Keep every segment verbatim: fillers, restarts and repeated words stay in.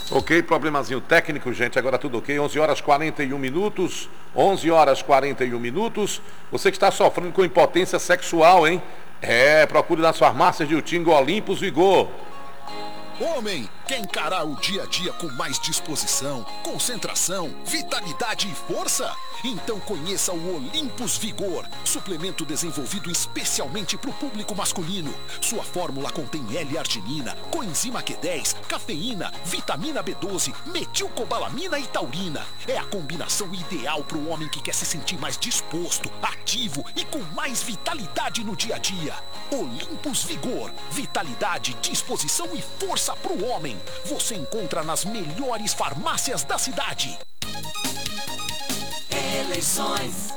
Ok, problemazinho técnico, gente, agora tudo ok, onze horas e quarenta e um minutos, onze horas e quarenta e um minutos, você que está sofrendo com impotência sexual, hein? É, procure nas farmácias de Utinga Olympus Vigor. Homem, quer encarar o dia a dia com mais disposição, concentração, vitalidade e força? Então conheça o Olympus Vigor, suplemento desenvolvido especialmente para o público masculino. Sua fórmula contém L-arginina, coenzima Q dez, cafeína, vitamina B doze, metilcobalamina e taurina. É a combinação ideal para o homem que quer se sentir mais disposto, ativo e com mais vitalidade no dia a dia. Olympus Vigor, vitalidade, disposição e força para o homem. Você encontra nas melhores farmácias da cidade. Eleições.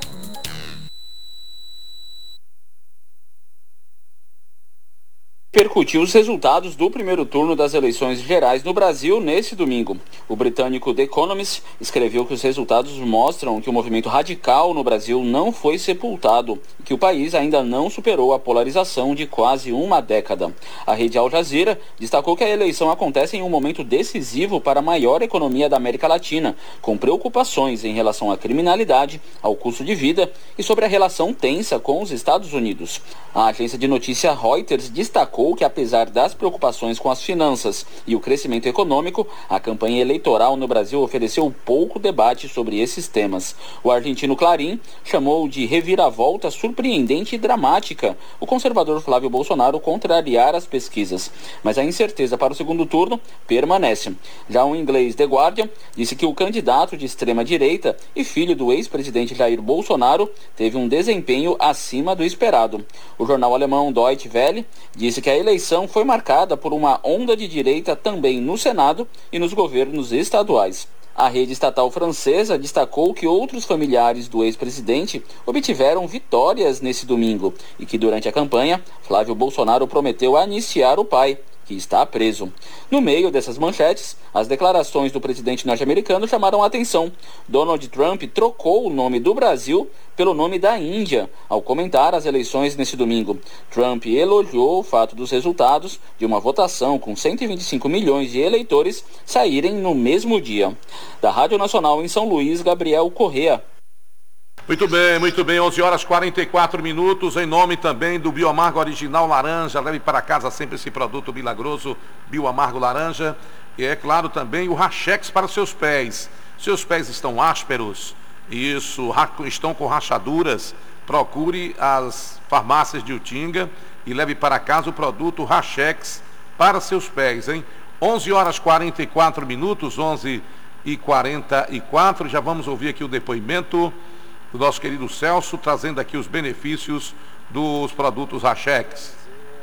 Percutiu os resultados do primeiro turno das eleições gerais no Brasil nesse domingo. O britânico The Economist escreveu que os resultados mostram que o movimento radical no Brasil não foi sepultado e que o país ainda não superou a polarização de quase uma década. A rede Al Jazeera destacou que a eleição acontece em um momento decisivo para a maior economia da América Latina, com preocupações em relação à criminalidade, ao custo de vida e sobre a relação tensa com os Estados Unidos. A agência de notícia Reuters destacou que, apesar das preocupações com as finanças e o crescimento econômico, a campanha eleitoral no Brasil ofereceu pouco debate sobre esses temas. O argentino Clarín chamou de reviravolta surpreendente e dramática o conservador Flávio Bolsonaro contrariar as pesquisas. Mas a incerteza para o segundo turno permanece. Já o inglês The Guardian disse que o candidato de extrema-direita e filho do ex-presidente Jair Bolsonaro teve um desempenho acima do esperado. O jornal alemão Deutsche Welle disse que a eleição foi marcada por uma onda de direita também no Senado e nos governos estaduais. A rede estatal francesa destacou que outros familiares do ex-presidente obtiveram vitórias nesse domingo e que durante a campanha, Flávio Bolsonaro prometeu anistiar o pai, que está preso. No meio dessas manchetes, as declarações do presidente norte-americano chamaram a atenção. Donald Trump trocou o nome do Brasil pelo nome da Índia ao comentar as eleições nesse domingo. Trump elogiou o fato dos resultados de uma votação com cento e vinte e cinco milhões de eleitores saírem no mesmo dia. Da Rádio Nacional em São Luís, Gabriel Correa. Muito bem, muito bem, onze horas e quarenta e quatro minutos, em nome também do Bioamargo Original Laranja, leve para casa sempre esse produto milagroso, Bioamargo Laranja, e é claro também o Rachex para seus pés. Seus pés estão ásperos, isso, estão com rachaduras, procure as farmácias de Utinga e leve para casa o produto Rachex para seus pés, hein? onze horas e quarenta e quatro minutos, onze e quarenta e quatro, já vamos ouvir aqui o depoimento do nosso querido Celso, trazendo aqui os benefícios dos produtos Rachex.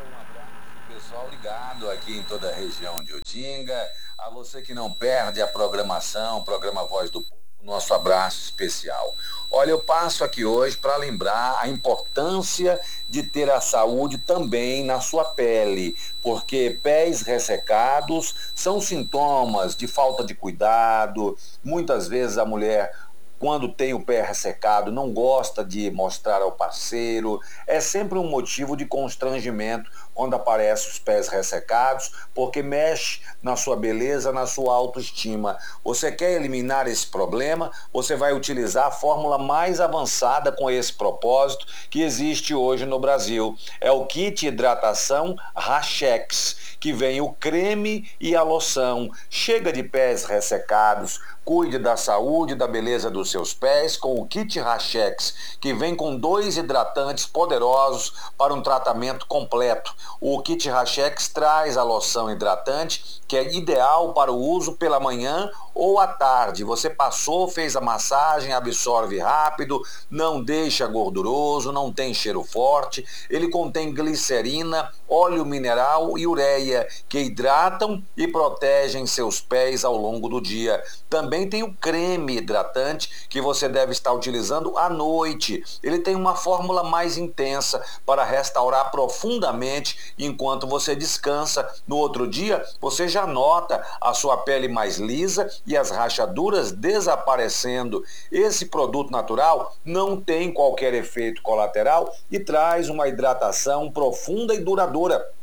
Pessoal ligado aqui em toda a região de Utinga, a você que não perde a programação, o programa Voz do Povo, nosso abraço especial. Olha, eu passo aqui hoje para lembrar a importância de ter a saúde também na sua pele, porque pés ressecados são sintomas de falta de cuidado. Muitas vezes a mulher, quando tem o pé ressecado, não gosta de mostrar ao parceiro. É sempre um motivo de constrangimento quando aparecem os pés ressecados, porque mexe na sua beleza, na sua autoestima. Você quer eliminar esse problema? Você vai utilizar a fórmula mais avançada com esse propósito que existe hoje no Brasil. É o kit hidratação Rachex, que vem o creme e a loção. Chega de pés ressecados, cuide da saúde e da beleza dos seus pés com o kit Rachex, que vem com dois hidratantes poderosos para um tratamento completo. O kit Rachex traz a loção hidratante, que é ideal para o uso pela manhã ou à tarde. Você passou, fez a massagem, absorve rápido, não deixa gorduroso, não tem cheiro forte. Ele contém glicerina, óleo mineral e ureia, que hidratam e protegem seus pés ao longo do dia. Também tem o creme hidratante, que você deve estar utilizando à noite. Ele tem uma fórmula mais intensa para restaurar profundamente enquanto você descansa. No outro dia, você já nota a sua pele mais lisa e as rachaduras desaparecendo. Esse produto natural não tem qualquer efeito colateral e traz uma hidratação profunda e duradoura.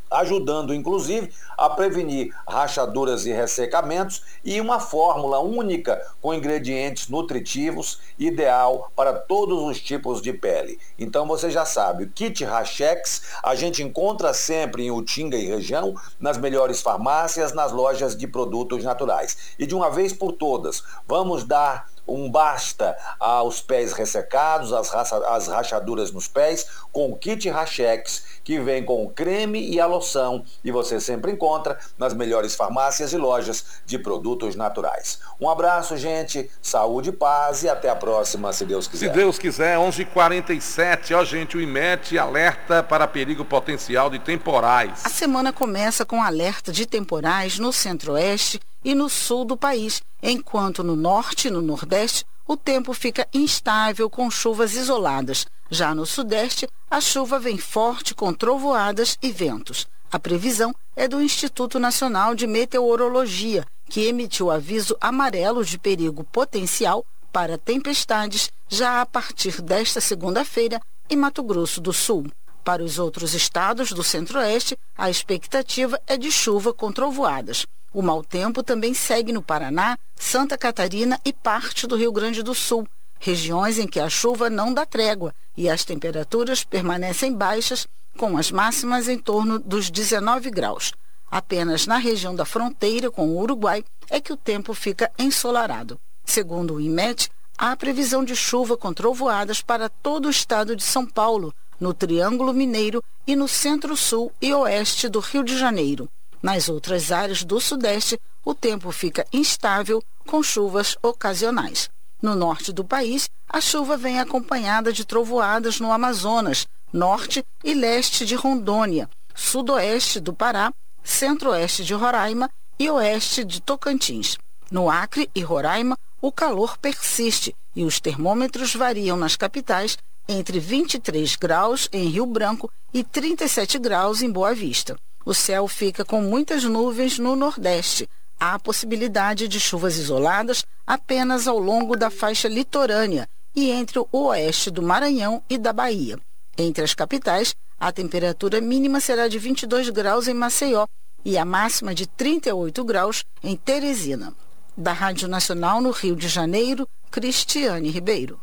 ajudando inclusive a prevenir rachaduras e ressecamentos, e uma fórmula única com ingredientes nutritivos, ideal para todos os tipos de pele. Então você já sabe, o Kit Rachex a gente encontra sempre em Utinga e região, nas melhores farmácias, nas lojas de produtos naturais. E de uma vez por todas, vamos dar um basta aos pés ressecados, às, raça, às rachaduras nos pés, com o Kit Rachex, que vem com o creme e a loção, e você sempre encontra nas melhores farmácias e lojas de produtos naturais. Um abraço, gente, saúde, paz e até a próxima, se Deus quiser. Se Deus quiser, onze e quarenta e sete, ó gente, o IMET alerta para perigo potencial de temporais. A semana começa com alerta de temporais no centro-oeste e no sul do país, enquanto no norte e no nordeste o tempo fica instável com chuvas isoladas. Já no sudeste, a chuva vem forte com trovoadas e ventos. A previsão é do Instituto Nacional de Meteorologia, que emitiu aviso amarelo de perigo potencial para tempestades já a partir desta segunda-feira em Mato Grosso do Sul. Para os outros estados do centro-oeste, a expectativa é de chuva com trovoadas. O mau tempo também segue no Paraná, Santa Catarina e parte do Rio Grande do Sul, regiões em que a chuva não dá trégua e as temperaturas permanecem baixas, com as máximas em torno dos dezenove graus. Apenas na região da fronteira com o Uruguai é que o tempo fica ensolarado. Segundo o IMET, há previsão de chuva com trovoadas para todo o estado de São Paulo, no Triângulo Mineiro e no centro-sul e oeste do Rio de Janeiro. Nas outras áreas do sudeste, o tempo fica instável, com chuvas ocasionais. No norte do país, a chuva vem acompanhada de trovoadas no Amazonas, norte e leste de Rondônia, sudoeste do Pará, centro-oeste de Roraima e oeste de Tocantins. No Acre e Roraima, o calor persiste e os termômetros variam nas capitais entre vinte e três graus em Rio Branco e trinta e sete graus em Boa Vista. O céu fica com muitas nuvens no nordeste. Há possibilidade de chuvas isoladas apenas ao longo da faixa litorânea e entre o oeste do Maranhão e da Bahia. Entre as capitais, a temperatura mínima será de vinte e dois graus em Maceió e a máxima de trinta e oito graus em Teresina. Da Rádio Nacional no Rio de Janeiro, Cristiane Ribeiro.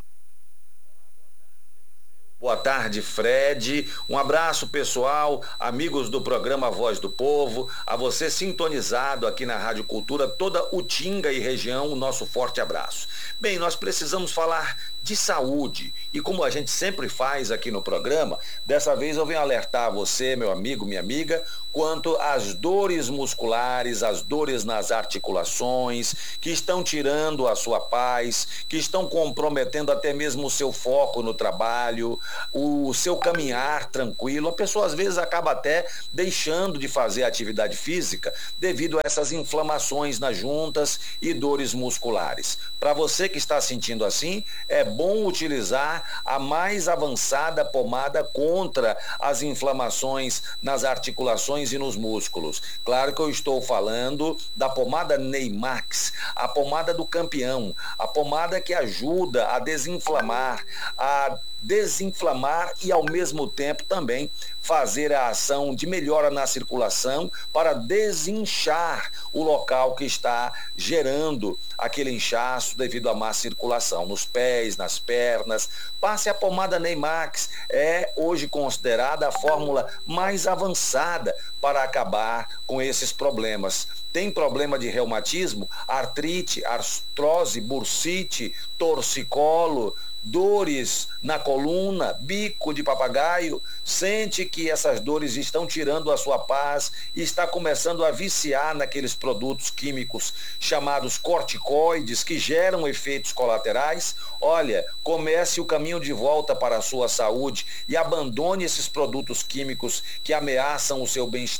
Boa tarde, Fred. Um abraço, pessoal, amigos do programa Voz do Povo, a você sintonizado aqui na Rádio Cultura, toda Utinga e região, o nosso forte abraço. Bem, nós precisamos falar de saúde e como a gente sempre faz aqui no programa, dessa vez eu venho alertar você, meu amigo, minha amiga, quanto às dores musculares, as dores nas articulações, que estão tirando a sua paz, que estão comprometendo até mesmo o seu foco no trabalho, o seu caminhar tranquilo. A pessoa às vezes acaba até deixando de fazer atividade física devido a essas inflamações nas juntas e dores musculares. Para você que está sentindo assim, é bom utilizar a mais avançada pomada contra as inflamações nas articulações e nos músculos. Claro que eu estou falando da pomada Neymax, a pomada do campeão, a pomada que ajuda a desinflamar, a desinflamar e ao mesmo tempo também fazer a ação de melhora na circulação para desinchar o local que está gerando aquele inchaço devido à má circulação nos pés, nas pernas. Passe a pomada Neymax, é hoje considerada a fórmula mais avançada para acabar com esses problemas. Tem problema de reumatismo, artrite, artrose, bursite, torcicolo, dores na coluna, bico de papagaio, sente que essas dores estão tirando a sua paz e está começando a viciar naqueles produtos químicos chamados corticoides que geram efeitos colaterais? Olha, comece o caminho de volta para a sua saúde e abandone esses produtos químicos que ameaçam o seu bem-estar.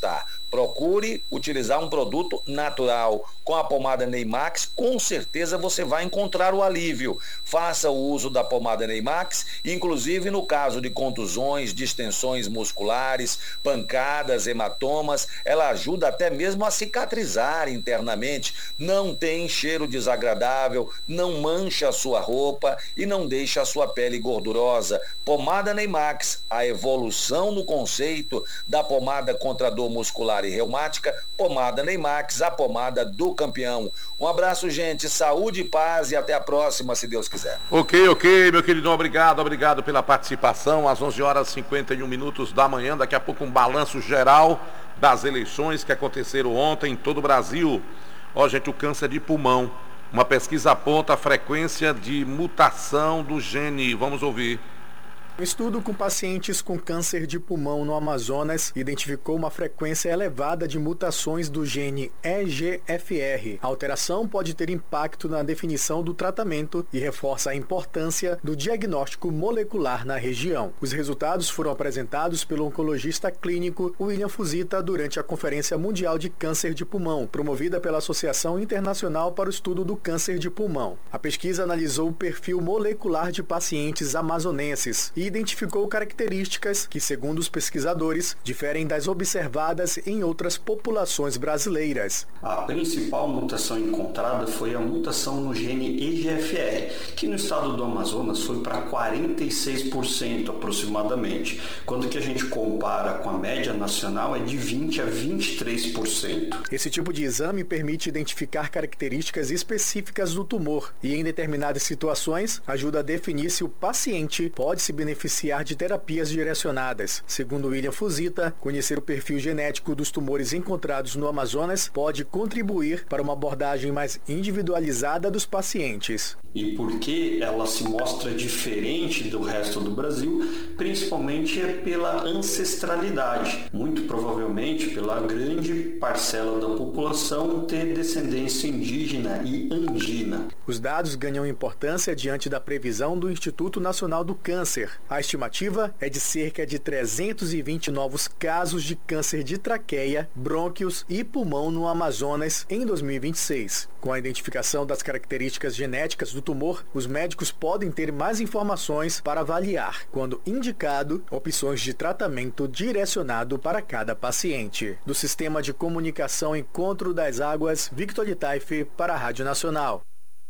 Procure utilizar um produto natural. Com a pomada Neymax, com certeza você vai encontrar o alívio. Faça o uso da pomada Neymax, inclusive no caso de contusões, distensões musculares, pancadas, hematomas, ela ajuda até mesmo a cicatrizar internamente. Não tem cheiro desagradável, não mancha a sua roupa e não deixa a sua pele gordurosa. Pomada Neymax, a evolução no conceito da pomada contra dor muscular e reumática, pomada Neymax, a pomada do campeão. Um abraço, gente, saúde e paz e até a próxima, se Deus quiser. Ok, ok, meu querido, obrigado, obrigado pela participação. Às onze horas e cinquenta e um minutos da manhã, daqui a pouco um balanço geral das eleições que aconteceram ontem em todo o Brasil. Ó, gente, o câncer de pulmão. Uma pesquisa aponta a frequência de mutação do gene. Vamos ouvir. Um estudo com pacientes com câncer de pulmão no Amazonas identificou uma frequência elevada de mutações do gene E G F R. A alteração pode ter impacto na definição do tratamento e reforça a importância do diagnóstico molecular na região. Os resultados foram apresentados pelo oncologista clínico William Fuzita durante a Conferência Mundial de Câncer de Pulmão, promovida pela Associação Internacional para o Estudo do Câncer de Pulmão. A pesquisa analisou o perfil molecular de pacientes amazonenses e identificou características que, segundo os pesquisadores, diferem das observadas em outras populações brasileiras. A principal mutação encontrada foi a mutação no gene E G F R, que no estado do Amazonas foi para quarenta e seis por cento aproximadamente, quando que a gente compara com a média nacional é de vinte a vinte e três por cento. Esse tipo de exame permite identificar características específicas do tumor e, em determinadas situações, ajuda a definir se o paciente pode se beneficiar beneficiar de terapias direcionadas. Segundo William Fuzita, conhecer o perfil genético dos tumores encontrados no Amazonas pode contribuir para uma abordagem mais individualizada dos pacientes. E por que ela se mostra diferente do resto do Brasil? Principalmente é pela ancestralidade. Muito provavelmente pela grande parcela da população ter descendência indígena e andina. Os dados ganham importância diante da previsão do Instituto Nacional do Câncer. A estimativa é de cerca de trezentos e vinte novos casos de câncer de traqueia, brônquios e pulmão no Amazonas em dois mil e vinte e seis. Com a identificação das características genéticas do tumor, os médicos podem ter mais informações para avaliar, quando indicado, opções de tratamento direcionado para cada paciente. Do Sistema de Comunicação Encontro das Águas, Victor Litaife para a Rádio Nacional.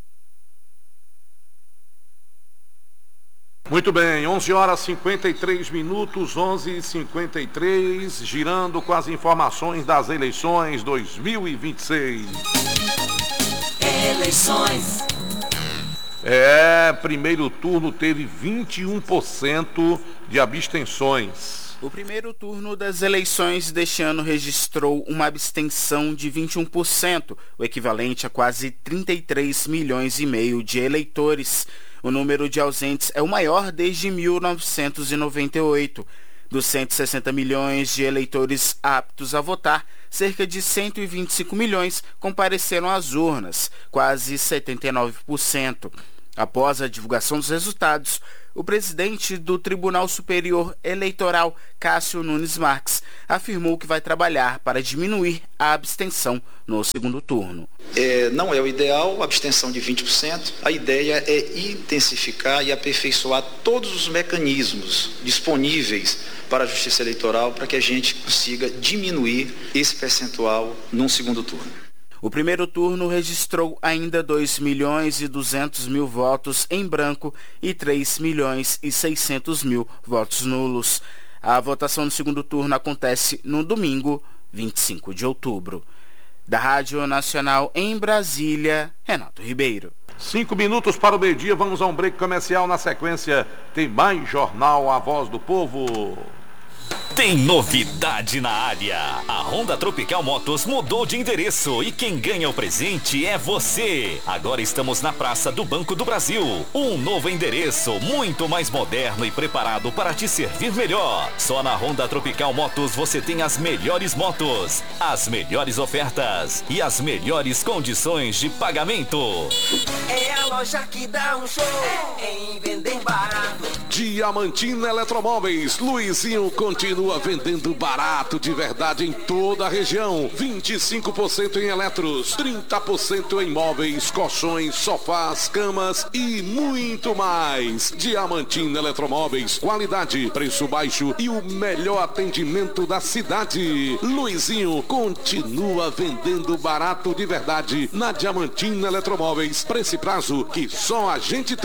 Muito bem, onze horas e cinquenta e três minutos, onze e cinquenta e três, girando com as informações das eleições dois mil e vinte e seis. Eleições. É, primeiro turno teve vinte e um por cento de abstenções. O primeiro turno das eleições deste ano registrou uma abstenção de vinte e um por cento, o equivalente a quase trinta e três milhões e meio de eleitores. O número de ausentes é o maior desde mil novecentos e noventa e oito. Dos cento e sessenta milhões de eleitores aptos a votar, cerca de cento e vinte e cinco milhões compareceram às urnas, quase setenta e nove por cento. Após a divulgação dos resultados, o presidente do Tribunal Superior Eleitoral, Cássio Nunes Marques, afirmou que vai trabalhar para diminuir a abstenção no segundo turno. É, não é o ideal, a abstenção de vinte por cento. A ideia é intensificar e aperfeiçoar todos os mecanismos disponíveis para a Justiça Eleitoral para que a gente consiga diminuir esse percentual num segundo turno. O primeiro turno registrou ainda dois milhões e duzentos mil votos em branco e três milhões e seiscentos mil votos nulos. A votação no segundo turno acontece no domingo, vinte e cinco de outubro. Da Rádio Nacional em Brasília, Renato Ribeiro. Cinco minutos para o meio-dia, vamos a um break comercial. Na sequência, tem mais Jornal A Voz do Povo. Tem novidade na área. A Honda Tropical Motos mudou de endereço e quem ganha o presente é você. Agora estamos na Praça do Banco do Brasil. Um novo endereço, muito mais moderno e preparado para te servir melhor. Só na Honda Tropical Motos você tem as melhores motos, as melhores ofertas e as melhores condições de pagamento. É a loja que dá um show em vender barato. Diamantina Eletromóveis. Luizinho continua vendendo barato de verdade em toda a região. vinte e cinco por cento em eletros, trinta por cento em móveis, colchões, sofás, camas e muito mais. Diamantina Eletromóveis, qualidade, preço baixo e o melhor atendimento da cidade. Luizinho continua vendendo barato de verdade na Diamantina Eletromóveis. Preço e prazo que só a gente tem.